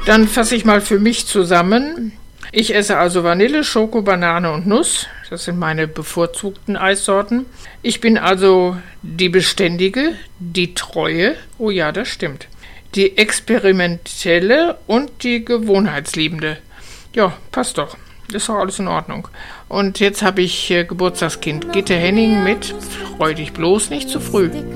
Dann fasse ich mal für mich zusammen. Ich esse also Vanille, Schoko, Banane und Nuss. Das sind meine bevorzugten Eissorten. Ich bin also die Beständige, die Treue. Oh ja, das stimmt. Die Experimentelle und die Gewohnheitsliebende. Ja, passt doch. Ist doch alles in Ordnung. Und jetzt habe ich Geburtstagskind Gitte Henning mit Freu dich bloß nicht zu früh.